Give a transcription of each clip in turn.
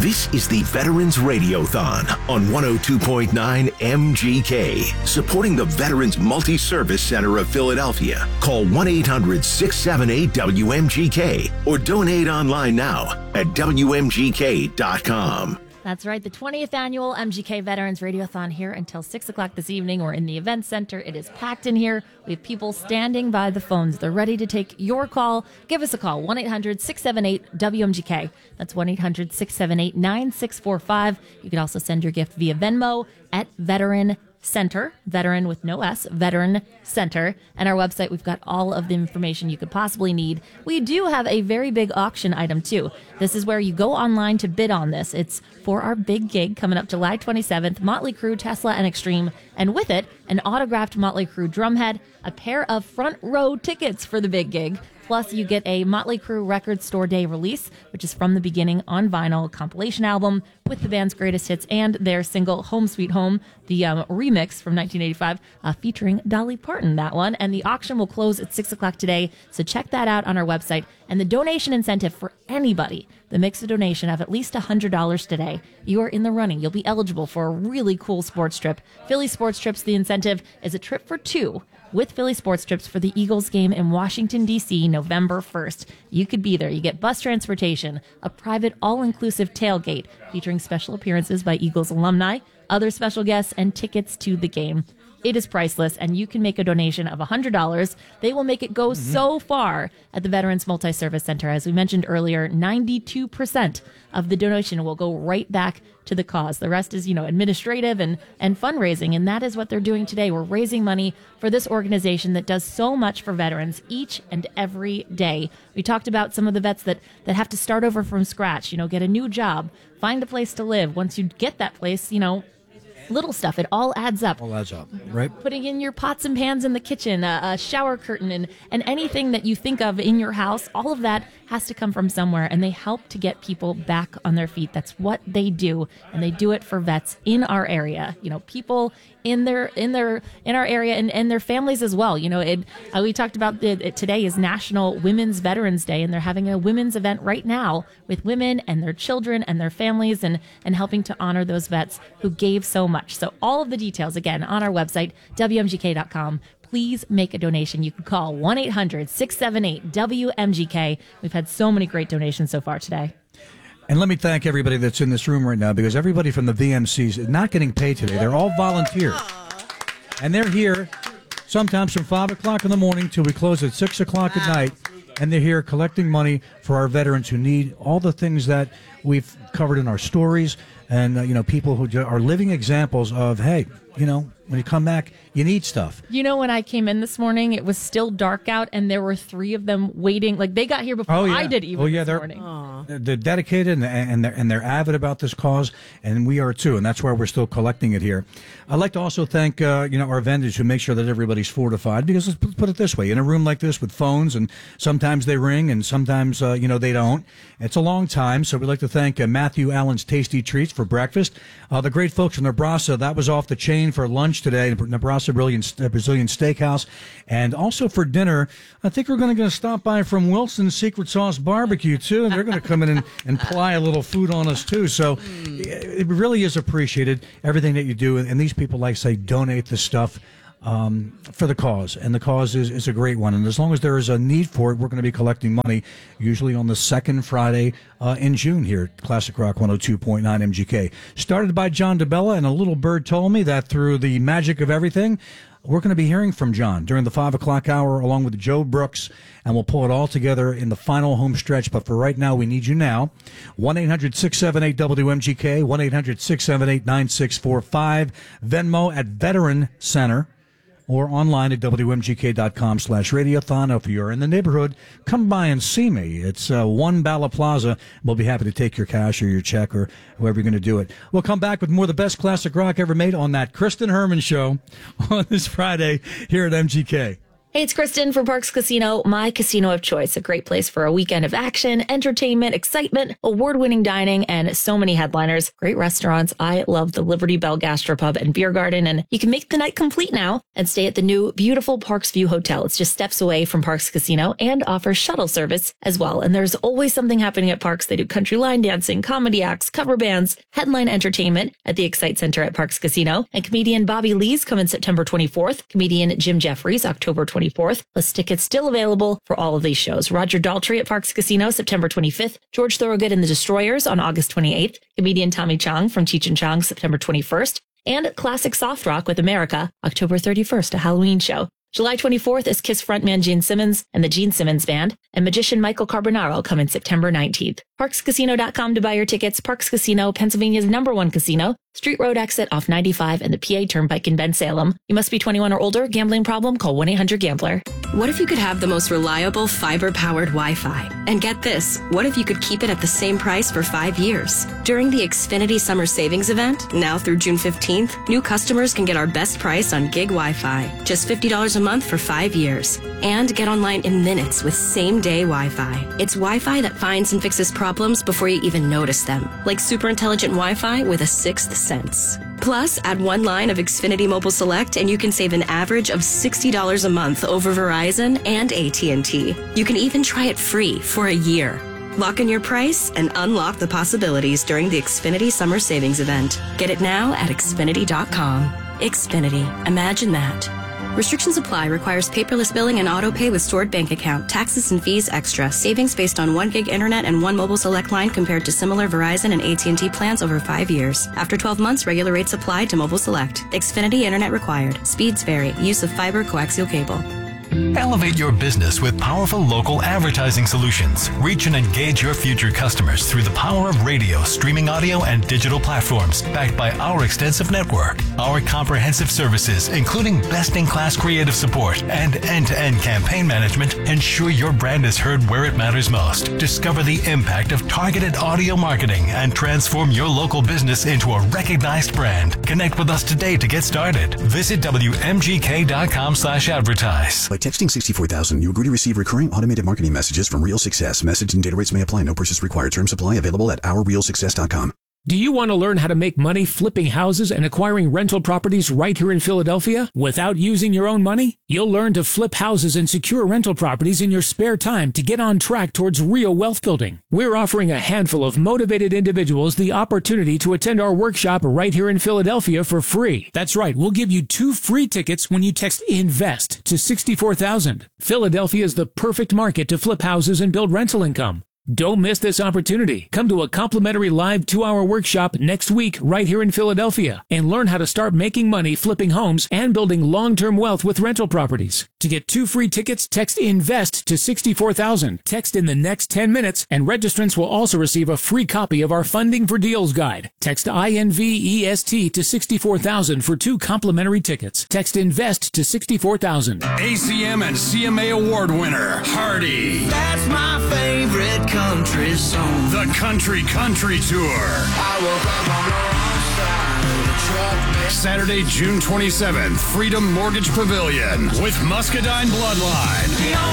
This is the Veterans Radiothon on 102.9 MGK, supporting the Veterans Multi-Service Center of Philadelphia. Call 1-800-678-WMGK or donate online now at WMGK.com. That's right. The 20th annual MGK Veterans Radiothon here until 6 o'clock this evening. We're in the event center. It is packed in here. We have people standing by the phones. They're ready to take your call. Give us a call, 1-800-678-WMGK. That's 1-800-678-9645. You can also send your gift via Venmo at Veteran Center, Veteran with no S, Veteran Center. And our website, we've got all of the information you could possibly need. We do have a very big auction item, too. This is where you go online to bid on this. It's for our big gig coming up July 27th, Motley Crue, Tesla, and Extreme. And with it, an autographed Motley Crue drumhead, a pair of front row tickets for the big gig. Plus, you get a Motley Crue Record Store Day release, which is From the Beginning on vinyl compilation album with the band's greatest hits and their single Home Sweet Home, the remix from 1985, featuring Dolly Parton, that one. And the auction will close at 6 o'clock today, so check that out on our website. And the donation incentive for anybody that makes a donation of at least $100 today, you are in the running. You'll be eligible for a really cool sports trip. Philly Sports Trips, the incentive is a trip for two with Philly Sports Trips for the Eagles game in Washington, D.C., November 1st. You could be there. You get bus transportation, a private all-inclusive tailgate featuring special appearances by Eagles alumni, other special guests, and tickets to the game. It is priceless, and you can make a donation of $100. They will make it go so far at the Veterans Multi-Service Center. As we mentioned earlier, 92% of the donation will go right back to the cause. The rest is, administrative and fundraising, and that is what they're doing today. We're raising money for this organization that does so much for veterans each and every day. We talked about some of the vets that have to start over from scratch, get a new job, find a place to live. Once you get that place, little stuff, it all adds up. All adds up, right? Putting in your pots and pans in the kitchen, a shower curtain, and anything that you think of in your house, all of that has to come from somewhere, and they help to get people back on their feet. That's what they do, and they do it for vets in our area. People in our area and their families as well. We talked about today is National Women's Veterans Day, and they're having a women's event right now with women and their children and their families, and helping to honor those vets who gave so much. So all of the details, again, on our website, WMGK.com. Please make a donation. You can call 1-800-678-WMGK. We've had so many great donations so far today. And let me thank everybody that's in this room right now, because everybody from the VMCs is not getting paid today. They're all volunteers. And they're here sometimes from 5 o'clock in the morning till we close at 6 o'clock at night. And they're here collecting money for our veterans who need all the things that we've covered in our stories. And, people who are living examples of, hey, when you come back, you need stuff. When I came in this morning, it was still dark out, and there were three of them waiting. Like, they got here before I did even this morning. They're dedicated, and they're avid about this cause, and we are too, and that's why we're still collecting it here. I'd like to also thank, our vendors who make sure that everybody's fortified, because let's put it this way, in a room like this with phones, and sometimes they ring, and sometimes, they don't. It's a long time, so we'd like to thank Matthew Allen's Tasty Treats for breakfast. The great folks from Nebraska, that was off the chain for lunch today, Nebraska Brazilian Steakhouse. And also for dinner, I think we're going to stop by from Wilson's Secret Sauce Barbecue, too. And they're going to come in and ply a little food on us, too. So it really is appreciated, everything that you do. And these people, like I say, donate the stuff for the cause, and the cause is a great one. And as long as there is a need for it, we're going to be collecting money, usually on the second Friday in June here at Classic Rock 102.9 MGK. Started by John DeBella, and a little bird told me that through the magic of everything, we're going to be hearing from John during the 5 o'clock hour along with Joe Brooks, and we'll pull it all together in the final home stretch. But for right now, we need you now. 1-800-678-WMGK, 1-800-678-9645, Venmo at Veteran Center, or online at WMGK.com/radiothon. If you're in the neighborhood, come by and see me. It's One Bala Plaza. We'll be happy to take your cash or your check or however you're going to do it. We'll come back with more of the best classic rock ever made on that Kristen Herman Show on this Friday here at MGK. Hey, it's Kristen from Parks Casino, my casino of choice. A great place for a weekend of action, entertainment, excitement, award-winning dining, and so many headliners. Great restaurants. I love the Liberty Bell Gastropub and Beer Garden, and you can make the night complete now and stay at the new, beautiful Parks View Hotel. It's just steps away from Parks Casino and offers shuttle service as well. And there's always something happening at Parks. They do country line dancing, comedy acts, cover bands, headline entertainment at the Excite Center at Parks Casino. And comedian Bobby Lee's coming September 24th. Comedian Jim Jeffries, October 24th. Plus tickets still available for all of these shows. Roger Daltrey at Parks Casino, September 25th. George Thorogood and the Destroyers on August 28th. Comedian Tommy Chong from Cheech and Chong, September 21st. And classic soft rock with America, October 31st, a Halloween show. July 24th is Kiss frontman Gene Simmons and the Gene Simmons Band, and magician Michael Carbonaro come in September 19th. ParksCasino.com to buy your tickets. Parks Casino, Pennsylvania's #1 casino. Street Road exit off 95 and the PA Turnpike in Bensalem. You must be 21 or older. Gambling problem? Call 1-800-GAMBLER. What if you could have the most reliable fiber-powered Wi-Fi? And get this, what if you could keep it at the same price for 5 years? During the Xfinity Summer Savings Event, now through June 15th, new customers can get our best price on gig Wi-Fi. Just $50 a month for 5 years. And get online in minutes with same-day Wi-Fi. It's Wi-Fi that finds and fixes problems before you even notice them. Like super intelligent Wi-Fi with a sixth sense. Plus, add one line of Xfinity Mobile Select and you can save an average of $60 a month over Verizon and AT&T. You can even try it free for a year. Lock in your price and unlock the possibilities during the Xfinity Summer Savings Event. Get it now at Xfinity.com. Xfinity. Imagine that. Restrictions apply. Requires paperless billing and auto pay with stored bank account. Taxes and fees extra. Savings based on 1 gig internet and 1 mobile select line compared to similar Verizon and AT&T plans over 5 years. After 12 months, regular rates apply to mobile select. Xfinity internet required. Speeds vary. Use of fiber coaxial cable. Elevate your business with powerful local advertising solutions. Reach and engage your future customers through the power of radio, streaming audio, and digital platforms, backed by our extensive network. Our comprehensive services, including best-in-class creative support and end-to-end campaign management, ensure your brand is heard where it matters most. Discover the impact of targeted audio marketing and transform your local business into a recognized brand. Connect with us today to get started. Visit WMGK.com/advertise. By texting 64,000, you agree to receive recurring automated marketing messages from Real Success. Message and data rates may apply. No purchase required. Terms apply. Available at OurRealSuccess.com. Do you want to learn how to make money flipping houses and acquiring rental properties right here in Philadelphia without using your own money? You'll learn to flip houses and secure rental properties in your spare time to get on track towards real wealth building. We're offering a handful of motivated individuals the opportunity to attend our workshop right here in Philadelphia for free. That's right, we'll give you 2 free tickets when you text INVEST to 64,000. Philadelphia is the perfect market to flip houses and build rental income. Don't miss this opportunity. Come to a complimentary live 2-hour workshop next week right here in Philadelphia and learn how to start making money flipping homes and building long-term wealth with rental properties. To get 2 free tickets, text INVEST to 64,000. Text in the next 10 minutes and registrants will also receive a free copy of our Funding for Deals guide. Text INVEST to 64,000 for 2 complimentary tickets. Text INVEST to 64,000. ACM and CMA award winner, Hardy. That's my favorite country song. The Country Tour. I woke up on the wrong side of the truck. Saturday, June 27th, Freedom Mortgage Pavilion with Muscadine Bloodline.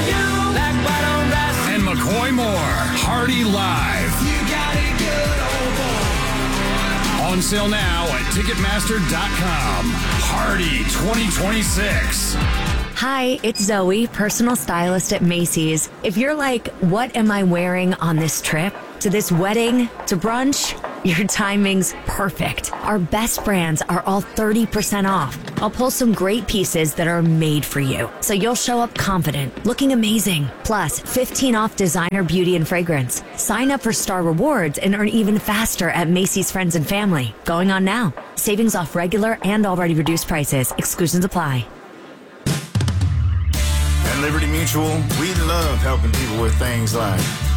And McCoy Moore. Hardy Live. You got it good, old boy. On sale now at Ticketmaster.com. Hardy 2026. Hi, it's Zoe, personal stylist at Macy's. If you're like, what am I wearing on this trip? To this wedding? To brunch? Your timing's perfect. Our best brands are all 30% off. I'll pull some great pieces that are made for you, so you'll show up confident, looking amazing. Plus, 15 off designer beauty and fragrance. Sign up for Star Rewards and earn even faster at Macy's Friends and Family. Going on now. Savings off regular and already reduced prices. Exclusions apply. At Liberty Mutual, we love helping people with things like